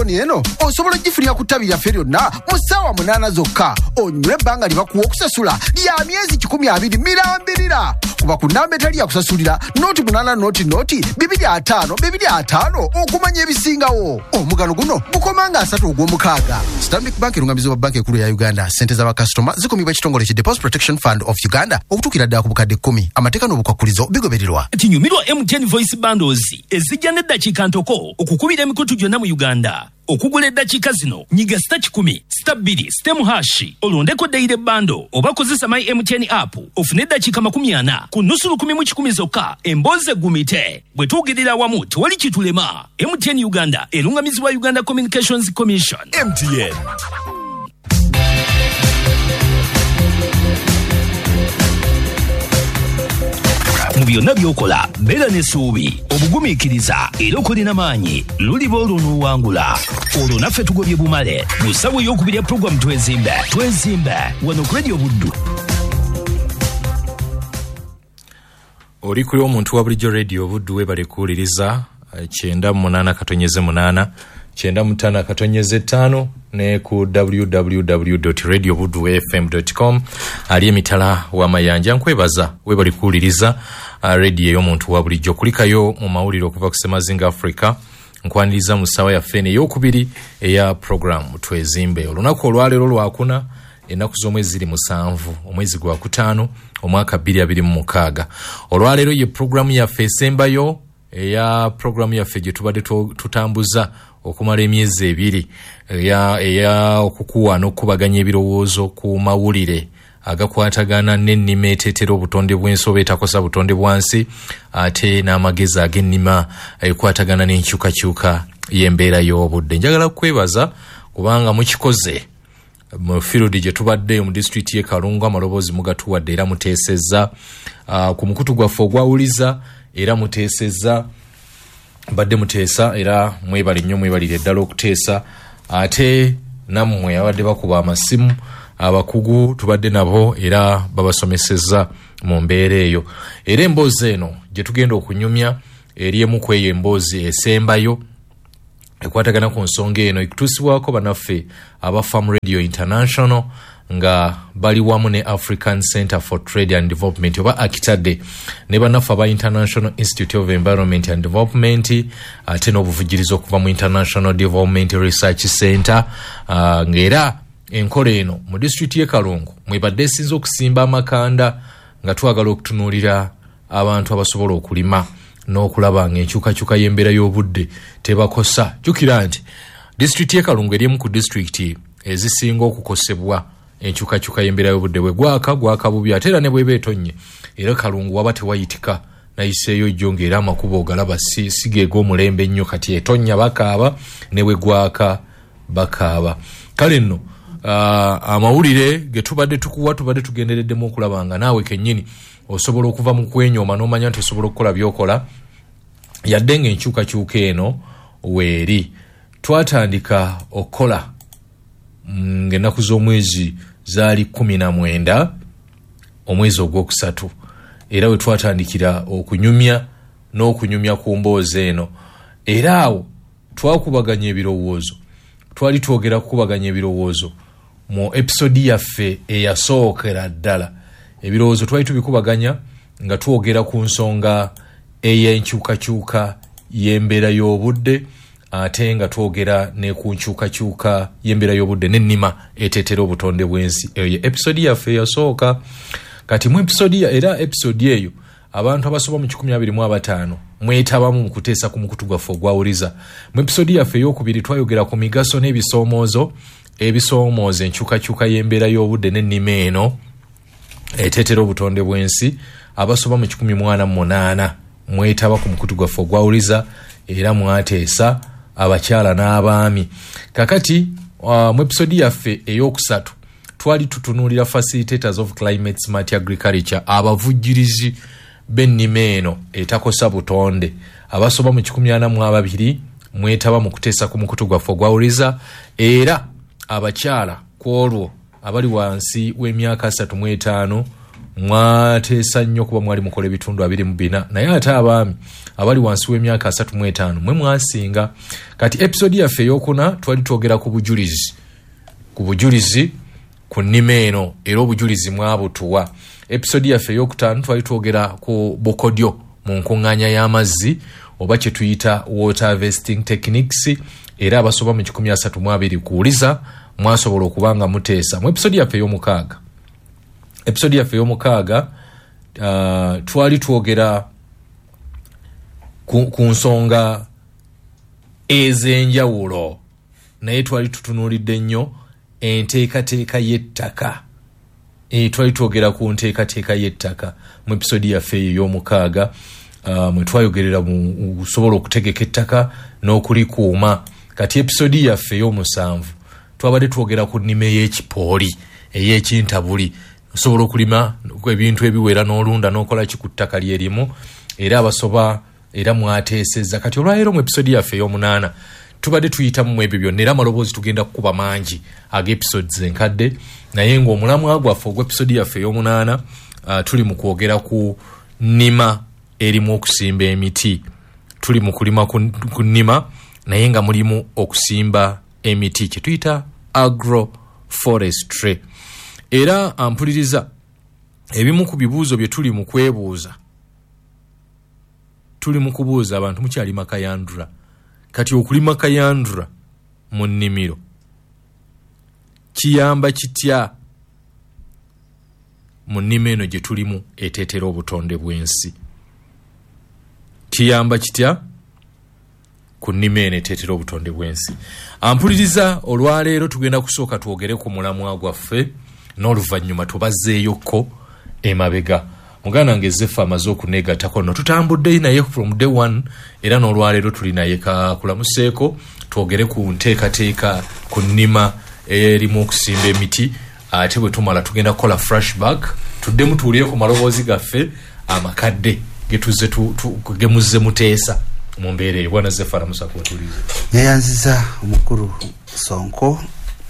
eno osobola gifunia kutabira feriona musawa munana zokka onywe banga libakuwa okusasula lya myezi 12 mirambirira kuba kunambe tali ya kusasulira noti munana noti 255 okumanya ebisingawo omugano guno bukomanga asatu ogw'omukaaga. Stanbic Bank erungamizo ba bank ekulu ya Uganda sente za bakasitoma zikumibwa kitongole ki Deposit Protection Fund of Uganda okutukira ddala ku bukadde 10 amateeka n'obukwakulizo bigoberirwa. Tinyumirwa MTN Voice Bundles ezijja n'eddakiika ntoko okukubira emikutu gyonna mu Uganda. Okugula eddakiika zino nyiga *10 *2 olondeko daily bando oba kozesa my MTN app ofune eddakiika 40 ku nusu 10 zokka emboozi gumite bwe tugerera wamu tewali kitulema. MTN Uganda erungamizibwa Uganda Communications Commission. MTN. Mu byonna by'okola beera n'essuubi obugumiikiriza era okolina maanyi luliba olunuwangula olwo naffe tugobye bumale mu ssawa ey'okubiri ya pulogulamu twezimbe wano ku Radio Buddu. Oli kuli omuntu wa bulijjo Radio Buddu webale kuwuliriza 98 95 ne ku www.radiobuddufm.com ali emitala wa mayanja. Nkwebaza webali kuwuliriza radio y'omuntu wa bulijjo kulikayo mu mawulire okuva ku Semazinga Africa nkwaniriza mu ssawa yaffe ey'okubiri eya program twezimbe. Olunaku olwaleero lwakuna ennaku z'omwezi 7 omwezi gwa 5 omwaka 2026. Olwaleero ye program yaffe esembayo eya program yaffe gye tubadde tutambuza okumala emyezi 2 eya okukuwa n'okubaganya ebirowoozo ku mawulire agakwatagana n'ennima eteetera obutonde bw'ensobe etakosa butonde bwansi ate n'amagezi ag'ennima ekwatagana n'enkyukakyuka y'embeera y'obudde. Njagala kwebaza kubanga mukikoze mu field gye tubadde mu district y'e Kalungu amaloboozi mugatuwadde era muteesezza ku mukutu gwaffe ogwawuliza era muteesezza badde muteesa era mwebali nnyo mwebalire ddala okuteesa ate nammwe abadde bakuba amasimu abakugu tubadde nabo era babasomesezza mu mbeera eyo. Era emboozi eno gye tugenda okunyumya eri emu ku eyo emboozi esembayo ekwatagana ku nsonga eno ekutuusibwako banaffe aba Farm Radio International nga bali wamu ne African Center for Trade and Development oba AKITADE ne banaffe aba International Institute of Environment and Development ate n'obuvujjirizi okuva mu International Development Research Center ng'era enkola eno mu district y'e Kalungu mwebadde esinza okusimba amakanda nga twagala okutunuulira abantu abasobola okulima n'okulaba ng'enkyukakyuka y'embeera y'obudde tebakosa. Jjukira nti district y'e Kalungu eri emu ku district ezisinga okukosebwa enkyukakyuka y'embeera y'obudde bwe gwaka bubi ate era ne bweba etonnye era Kalungu waba tewayitika nayiseeyo jjo ng'era amakubo ogalaba sigeega omulembe ennyo kati etonnya bakaaba ne bwe gwaka bakaaba. Kale nno amawulire ge tubadde tugendereddemu okulaba nga naawe kennyini osobola okuva mu kwenyooma n'omanya nti osobola okukola by'okola yadde ng'enkyukakyuka eno weeri. Twatandika okukola ng'ennaku z'omwezi zaali 19 omwezi ogwokusatu era we twatandikira okunyumya n'okunyumya ku mboozi eno era awo twakubaganya ebirowoozo twali twogera kukubaganya ebirowoozo mu episode yaffe eyasookera ddala. Ebirowoozo twali tubikubaganya nga twogera ku nsonga ey'enkyukakyuka y'embeera y'obudde ate nga twogera ne ku nkyukakyuka y'embeera y'obudde n'ennima eteetera obutonde bw'ensi. Eyo episode yaffe eyasooka. Kati mu episode eyo abantu abasoba mu 125 mwetabamu mu kuteesa ku mukutu gwaffe ogwawuliza. Mu episode yaffe ey'okubiri twayogera ku migaso n'ebisoomoozo ebisoomooza enkyukakyuka y'embeera y'obudde n'ennima eno eteetera obutonde bw'ensi. Abasoba mu 148 mwetaba ku mukutu gwaffe ogwawuliza era mwateesa abakyala n'abaami. Kakati mu episode yaffe ey'okusatu twali tutunuulira facilitators of climate smart agriculture abavujjirizi b'ennima eno etakosa butonde. Abasoba mu 142 mwetaba mu kuteesa ku mukutu gwaffe ogwawuliza era abakyala ku olwo abali wansi w'emyaka 35 mwateesa nnyo kuba mwali mukola ebitundu 24 naye ate abaami abali wansi w'emyaka 35 mwe mwasinga. Kati episode yaffe eyokuna twali twogera ku bujulizi ku nnima eno era obujulizi mwabutuwa. Episode yaffe eyokutaano twali twogera ku bukodyo mu nkuŋŋaanya y'amazzi oba kye tuyita water harvesting techniques era abasoba mu 132 kuwuliza mwasobola okubanga muteesa. Mu episode yaffe ey'omukaaga twali twogera ku nsonga ez'enjawulo naye twali tutunuulidde nnyo enteekateeka y'ettaka. Twali twogera ku nteekateeka y'ettaka mu episode yaffe ey'omukaaga mwe twayogerera mu kusobola okutegeka ettaka n'okulikuuma. Kati episode yaffe ey'omusanvu twabadde twogera ku nnima ey'ekipooli ey'ekintabuli osobola okulima ebintu ebiwera n'olunda n'okola ki ku ttaka lyerimu era abasoba era mwateesezza. Kati olwaleero mu episode yaffe ey'omunaana tubadde tuyitamu ebyo byonna era amaloboozi tugenda kukuba mangi ag'episodes enkadde naye ng'omulamwa gwaffe ogw'episode yaffe ey'omunaana tuli mu kwogera ku nnima erimu okusimba emiti. Tuli mu kulima ku nnima naye nga mulimu okusimba emiti kye tuyita agroforestry. Era ampuliriza ebimu ku bibuuzo bye tuli mu kwebuuza. Tuli mu kubuuza abantu mukyalima kayandula. Kati okulima kayandula mu nnimiro kiyamba kitya mu nnima eno gye tulimu eteetera obutonde bw'ensi? Kiyamba kitya ku nnima eno eteetera obutonde bw'ensi? Ampuliriza olwaleero tugenda kusooka twogere ku mulamwa gwaffe n'oluvannyuma tubazzeeyokko emabega. Muganda wange Zeffa amaze okuneegattako nno tutambudde naye from day one era n'olwaleero tuli naye kakulamuseeko twogere ku nteekateeka ku nnima erimu okusimba emiti ate bwe tumala tugenda kukola flashback tuddemu tuwulire ku maloboozi gaffe amakadde gemuzze muteesa mu mbeera eyo. Bwana Zeffa alamusa kuwatulize. Neyanziza omukulu Sonko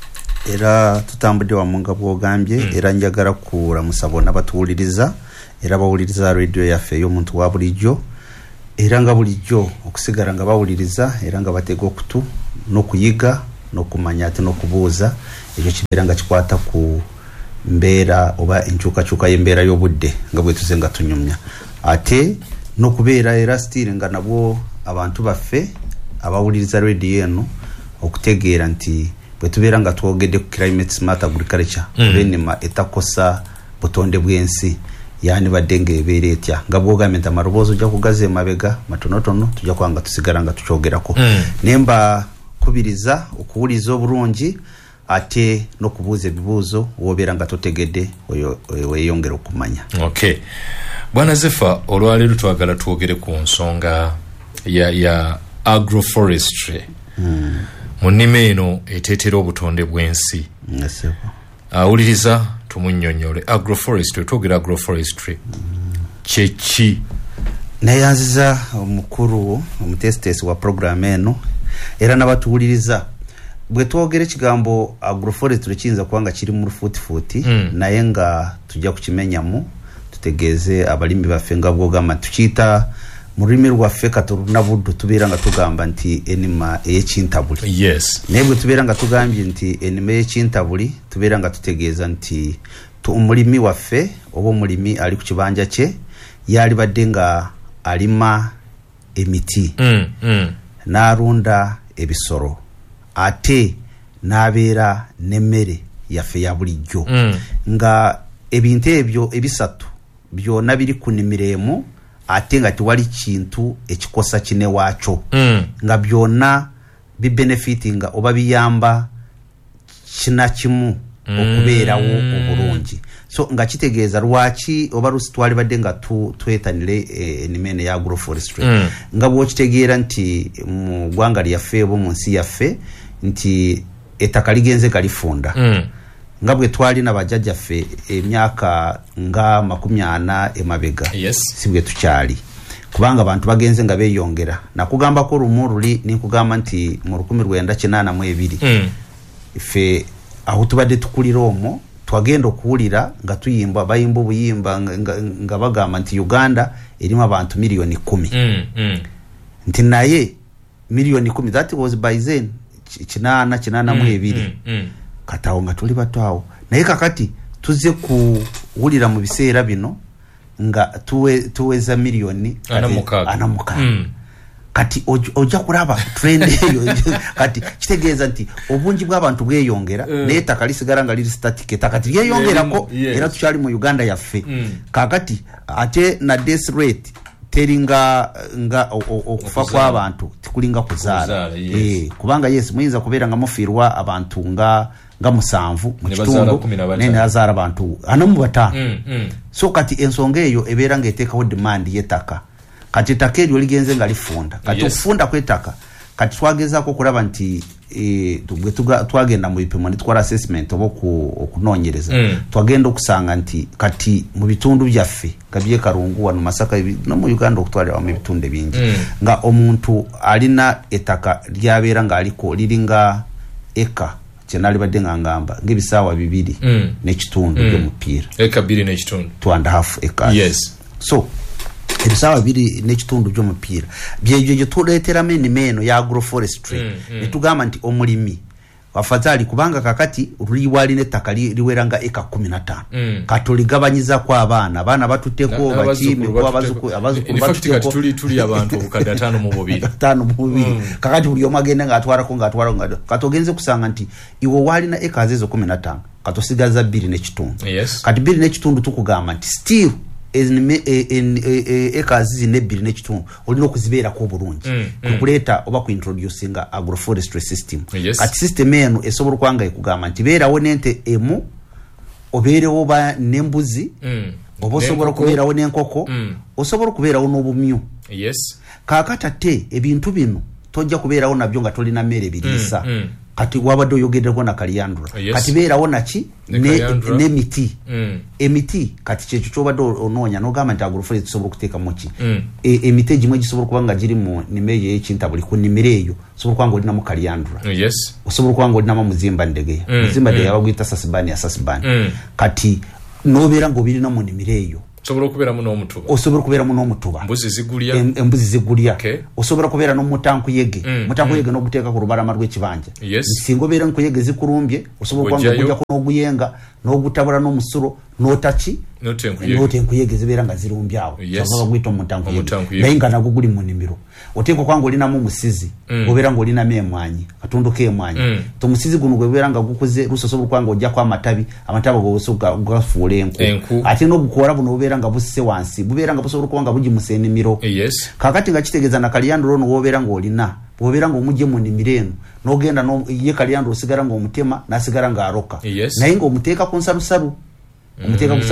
era tutambudde wamu nga bw'ogambye era njagala kulamusa bonna batuwuliriza era bawuliriza radio yaffe ey'omuntu wa bulijjo era nga bulijjo okusigala nga bawuliriza era nga batega okutu n'okuyiga n'okumanya ate n'okubuuza ekyo kibeera nga kikwata ku mbeera oba enkyukakyuka y'embeera y'obudde nga bwe tuze nga tunyumya ate n'okubeera era still nga nabwo abantu baffe abawuliriza radio eno okutegeera nti bwe tubeera nga twogedde ku climate smart agriculture enima etakosa butonde bw'ensi yani badde ng'ebeera etya nga bw'ogambye nti amaloboozi ojja kugaza emabega matonotono tujja kwanga tusigala nga tukyogerako nemba kubiriza okuwuliza obulungi ate n'okubuuza ebibuuzo wobeera nga totegedde weeyongera okumanya. Okay. Bwana Zeffa olwaleero twagala twogere ku nsonga ya agroforestry mu nnima eno eteetera obutonde bw'ensi. Awuliriza tumunnyonnyole agroforestry. Twogera agroforestry kyeki? Neyanziza omukulu omutesitesi wa program eno era n'abatuwuliriza bwe twogera ekigambo agroforestry kiyinza kubanga kiri mu lufuutifuuti naye nga tujja kukimenyamu tutegeeze abalimi baffe nga bw'ogamba tukiyita mu lulimi lwaffe katurunabuddu tubeera nga tugamba nti enima ey'ekintabuli. Yes. Naye bwe tubeera nga tugambye nti enima ey'ekintabuli tubeera nga tutegeeza nti omulimi waffe oba omulimi ali ku kibanja kye yali badde nga alima emiti n'alunda ebisoro ate n'abeera n'emmere yaffe ya bulijjo nga ebintu ebyo ebisatu byonna biri ku nnimiro emu ate nga tewali kintu ekikosa kine waakyo nga byonna bibenefitinga oba biyamba kina kimu okubeerawo obulungi. So nga kitegeeza lwaki oba lusi twali badde nga twetanire ennima eno ya agroforestry nga bw'okitegeera nti mu ggwanga lyaffe oba mu nsi yaffe nti ettaka ligenze galifunda nga bwe twali na bajjajjaffe emyaka nga 40 emabega. Yes. Si bwe tukyali kubanga abantu bagenze nga beeyongera nakugambako lumu luli ninkugamba nti mu 1982 ife aho tubadde tukulira omwo twagenda okuwulira nga tuyimba bayimba obuyimba nga bagamba nti Uganda erimu abantu miliyoni 10 nti naye miliyoni 10 that was by then kinana mu ebiri katawo nga tuli batwawo naye kakati tuze kuwulira mu biseera bino nga tuweza miliyoni 6 kati oja kulaba trend eyo kati kitegeeza nti obungi bw'abantu bweyongera naye ettaka lisigala nga liri static ettaka lyeyongerako era tukyali mu Uganda yaffe kakati ate na death rate teringa okufa kw'abantu tikulinga kuzaala kubanga yes muyinza kubeera nga mufiirwa abantu nga 7 mu kitundu nene azaala abantu 45 so kati ensonga eyo ebeera ng'eteekawo demand y'ettaka kati ettaka eryo ligenze nga lifunda kati okufunda kw'ettaka kati twagezaako okulaba nti twagenda mu bipimo netwala assessment oba okunoonyereza twagenda okusanga nti kati mu bitundu byaffe nga byekalungu wano Masaka no mu Uganda okutwalira mu bitundu bingi nga omuntu alina ettaka lyabeera nga aliko liringa eka kyenali badde nga ngamba ng'ebisaawa 2 n'ekitundu by'omupiira eka 2 n'ekitundu 2.5 acres so ebisaawa 2 n'ekitundu by'omupiira byebyo tuleeteramu ennimiro ya agroforestry netugamba nti omulimi wafadhali kubanga kakati liwalina ettaka liwera nga eka 15 katuligabanyiza kwa abaana batutteko bakimi abazukulu batutteko tuli abantu obukadde 5 kakati buli omu agenda ng'atwalako katogenze kusanga nti iwe walina eka ezo 15 katosigaza 2 n'ekitundu kati 2 n'ekitundu tukugamba nti still acres zine 2 n'ekitundu olina okuzibeerako obulungi kuleeta oba kuintroducinga agroforestry system kati system eno esobola okwanga ekugamba nti beerawo n'ente emu obeerewo oba n'embuzi oba osobola okubeerawo n'enkoko osobola okubeerawo n'obumyu kaakati ate ebintu bino tojja kubeerawo nabyo nga tolina mmere biriisa kati wabadde oyogeddeko na kaliyandula kati beerawo naki n'emiti emiti kati kyekyo kyobadde onoonya n'ogamba nti agroforestry tusobola okuteekamu ki emiti egimu egisobola okuba nga giri mu nnimiro eyo ey'ekintabuli ku nnimiro eyo osobola okuba nga olinamu kaliyandula osobola okuba nga olinamu muzimba ndegeya muzimba ndegeya baguyita sasibani kati n'obeera ng'obirina mu nnimiro eyo osobola okubeeramu n'omutuba embuzi zigulya osobola kubeera n'omutankuyege mutankuyege n'oguteeka ku lubalama rw'ekibanja singa obeera nkuyege zikulumbye osobola okuba ng'okujjako n'oguyenga n'ogutabula n'omusulo n'otaki n'otenkuyege zibeera nga zirumbye awo kyava baguyita omutankuyege naye nga nagwo guli mu nnimiro oteeka okuba ng'olinamu omusizi obeera ng'olinamu emwanyi katundu k'emwanyi omusizi guno gwebeera nga gukuze lusi osobola okuba ng'ojjako amatabi gafuula enku ate n'obukoola buno bubeera nga busse wansi bubeera nga busobola okuba nga bugimusa ennimiro kakati nga kitegeeza na kaliyandula ono wobeera ng'olina bwobeera ng'omugye mu nnimiro eno n'ogenda ye kaliyandula osigala ng'omutema n'asigala ng'aroka naye ng'omuteeka ku nsalusalu